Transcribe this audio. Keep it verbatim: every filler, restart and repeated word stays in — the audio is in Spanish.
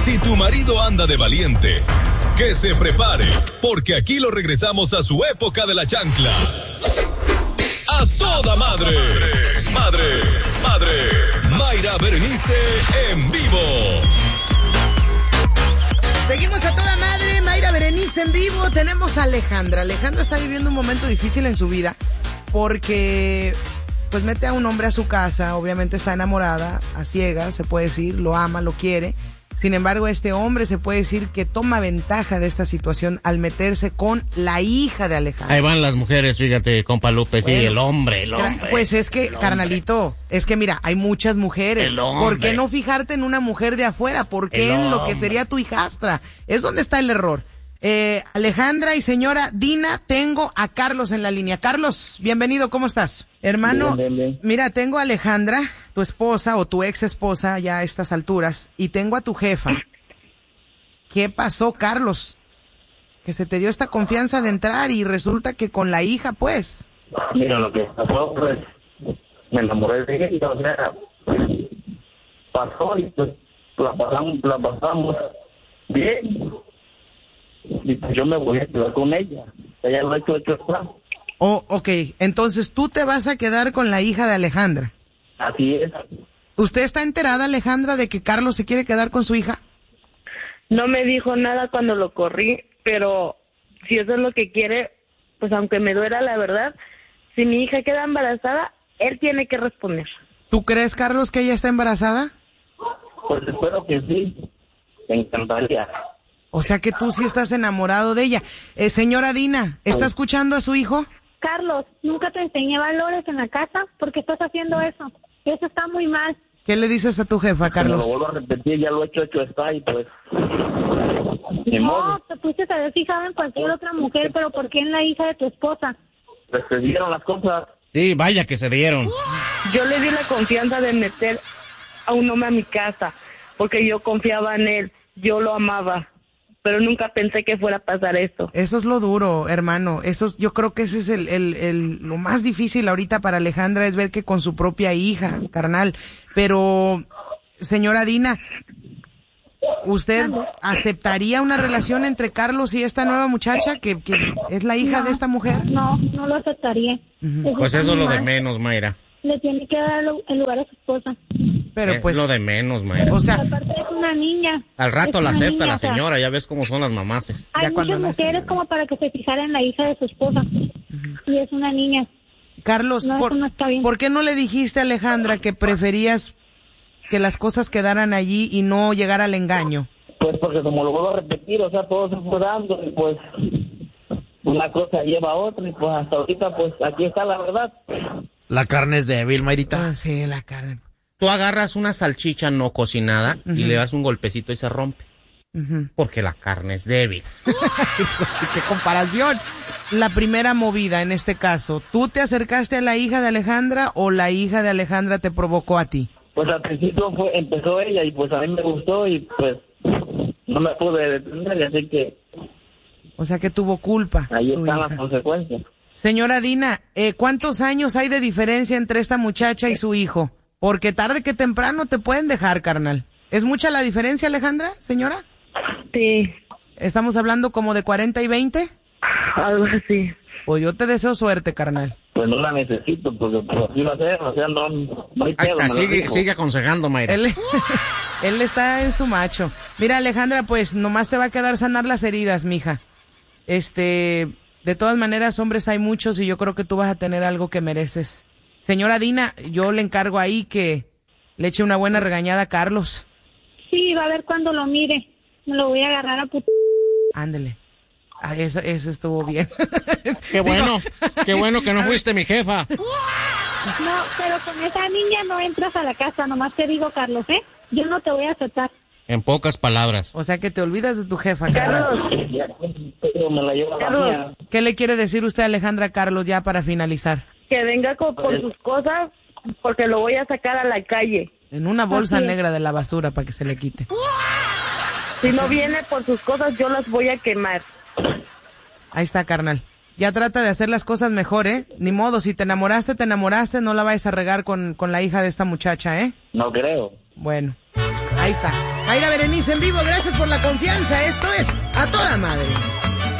Si tu marido anda de valiente, que se prepare, porque aquí lo regresamos a su época de la chancla. ¡A toda madre! ¡Madre! ¡Madre! Mayra Berenice en vivo. Seguimos a toda madre, Mayra Berenice en vivo. Tenemos a Alejandra. Alejandra está viviendo un momento difícil en su vida porque pues mete a un hombre a su casa, obviamente está enamorada, a ciegas, se puede decir, lo ama, lo quiere. Sin embargo, este hombre se puede decir que toma ventaja de esta situación al meterse con la hija de Alejandra. Ahí van las mujeres, fíjate, compa Lupe, bueno, sí, el hombre, el hombre. Pues es que, carnalito, es que mira, hay muchas mujeres. El hombre. ¿Por qué no fijarte en una mujer de afuera? ¿Por qué en lo que sería tu hijastra? Es donde está el error. Eh, Alejandra y señora Dina, tengo a Carlos en la línea. Carlos, bienvenido, ¿cómo estás? Hermano, bien, bien, bien. Mira, tengo a Alejandra, tu esposa o tu ex esposa ya a estas alturas, y tengo a tu jefa. ¿Qué pasó, Carlos? Que se te dio esta confianza de entrar y resulta que con la hija, pues. Mira, lo que pasó, pues, me enamoré de ella, o sea, pasó y pues la pasamos, la pasamos bien. Y pues yo me voy a quedar con ella. Ella lo ha hecho, hecho está. Oh, ok. Entonces tú te vas a quedar con la hija de Alejandra. Así es. ¿Usted está enterada, Alejandra, de que Carlos se quiere quedar con su hija? No me dijo nada cuando lo corrí, pero si eso es lo que quiere, pues aunque me duela la verdad, si mi hija queda embarazada, él tiene que responder. ¿Tú crees, Carlos, que ella está embarazada? Pues espero que sí. Me encantaría. O sea que tú sí estás enamorado de ella. Eh, señora Dina, ¿está escuchando a su hijo? Carlos, nunca te enseñé valores en la casa. ¿Por qué estás haciendo eso? Eso está muy mal. ¿Qué le dices a tu jefa, Carlos? No lo vuelvo a repetir, ya lo he hecho, hecho está y pues... No, te pusiste a haber fijado en cualquier otra mujer, pero ¿por qué en la hija de tu esposa? Pues se dieron las cosas. Sí, vaya que se dieron. Yo le di la confianza de meter a un hombre a mi casa, porque yo confiaba en él, yo lo amaba. Pero nunca pensé que fuera a pasar esto. Eso es lo duro, hermano. Eso es, yo creo que ese es el, el, el, lo más difícil ahorita para Alejandra, es ver que con su propia hija, carnal. Pero, señora Dina, ¿usted aceptaría una relación entre Carlos y esta nueva muchacha que, que es la hija no, de esta mujer? No, no lo aceptaría. Uh-huh. Pues eso es lo de menos, Mayra. Le tiene que dar el lugar a su esposa. Pero es pues lo de menos, Mayra. O sea, aparte es una niña. Al rato es la acepta niña, la o sea, señora, ya ves cómo son las mamases. Hay muchas mujeres como para que se fijara en la hija de su esposa. Uh-huh. Y es una niña. Carlos, no, por, no está bien. ¿por qué no le dijiste a Alejandra que preferías que las cosas quedaran allí y no llegar al engaño? Pues porque como lo vuelvo a repetir, o sea, todo se fue dando y pues una cosa lleva a otra y pues hasta ahorita pues aquí está la verdad. La carne es débil, Mayrita. Ah, sí, la carne. Tú agarras una salchicha no cocinada uh-huh. y le das un golpecito y se rompe. Uh-huh. Porque la carne es débil. ¡Qué comparación! La primera movida en este caso, ¿tú te acercaste a la hija de Alejandra o la hija de Alejandra te provocó a ti? Pues al principio fue, empezó ella y pues a mí me gustó y pues no me pude detener, así que... O sea que tuvo culpa. Ahí están hija. las consecuencias. Señora Dina, eh, ¿cuántos años hay de diferencia entre esta muchacha y su hijo? Porque tarde que temprano te pueden dejar, carnal. ¿Es mucha la diferencia, Alejandra, señora? Sí. ¿Estamos hablando como de cuarenta y veinte? Algo así. Pues yo te deseo suerte, carnal. Pues no la necesito, porque pues así va a ser, o sea, no, no hay pedo. Ay, sigue, sigue aconsejando, Mayra. Él, él está en su macho. Mira, Alejandra, pues nomás te va a quedar sanar las heridas, mija. Este... De todas maneras, hombres hay muchos y yo creo que tú vas a tener algo que mereces. Señora Dina, yo le encargo ahí que le eche una buena regañada a Carlos. Sí, va a ver cuando lo mire. Me lo voy a agarrar a put... Ándele. Ah, eso, eso estuvo bien. Qué bueno, qué bueno que no fuiste mi jefa. No, pero con esa niña no entras a la casa, nomás te digo, Carlos, ¿eh? Yo no te voy a aceptar. En pocas palabras. O sea que te olvidas de tu jefa, Carlos. Carlos. ¿Qué le quiere decir usted a Alejandra a Carlos ya para finalizar? Que venga con, por sus cosas, porque lo voy a sacar a la calle. En una bolsa Así negra de la basura para que se le quite. Si no viene por sus cosas, yo las voy a quemar. Ahí está, carnal. Ya trata de hacer las cosas mejor, ¿eh? Ni modo, si te enamoraste, te enamoraste, no la vayas a regar con, con la hija de esta muchacha, ¿eh? No creo. Bueno, ahí está. Mayra Berenice en vivo, gracias por la confianza. Esto es A Toda Madre.